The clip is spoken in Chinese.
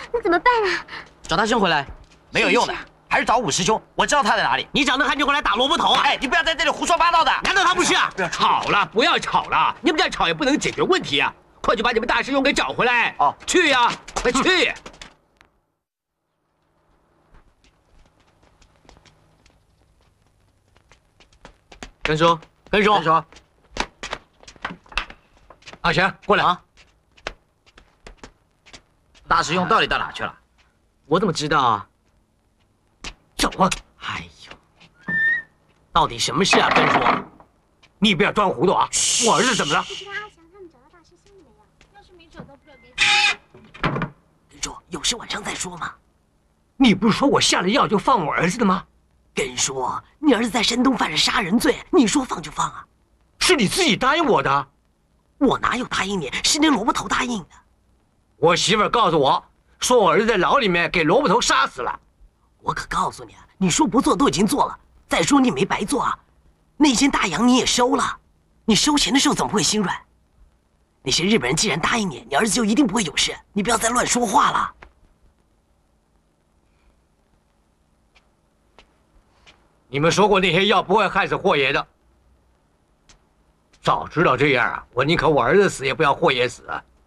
那怎么办啊？ 找大兄回来，没有用的，还是找五师兄。我知道他在哪里。 你找那汉奸回来打萝卜头啊！ 哎，你不要在这里胡说八道的。 难道他不是啊？吵了，不要吵了！你们这样吵也不能解决问题啊！快去把你们大师兄给找回来！ 哦， 去呀，快去！根叔，根叔， 先说， 阿贤，过来啊！ 大师兄到底到哪去了？ 我怎么知道啊？走啊！哎呦，到底什么事啊，根叔？你不要装糊涂啊！我儿子怎么了？ 不知道阿祥他们找到大师兄了没有？要是没找到，不知道该。 根叔，有事晚上再说嘛。 你不是说我下了药就放我儿子的吗？ 根叔，你儿子在山东犯了杀人罪，你说放就放啊？ 是你自己答应我的。 我哪有答应你？是那萝卜头答应的。 我媳妇儿告诉我，说我儿子在牢里面给萝卜头杀死了。 我可告诉你啊，你说不做都已经做了。再说你没白做啊，那间大洋你也收了，你收钱的时候怎么会心软？那些日本人既然答应你，你儿子就一定不会有事。你不要再乱说话了。 你们说过那些药不会害死霍爷的。早知道这样啊，我宁可我儿子死，也不要霍爷死啊。